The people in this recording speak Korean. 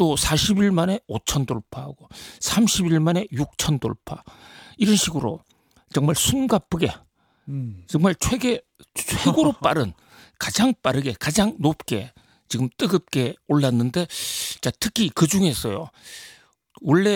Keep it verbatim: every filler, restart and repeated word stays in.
또 사십 일 만에 오천 돌파하고 삼십 일 만에 육천 돌파 이런 식으로 정말 숨가쁘게 음. 정말 최대 최고로 빠른 가장 빠르게 가장 높게 지금 뜨겁게 올랐는데 자 특히 그 중에서요 원래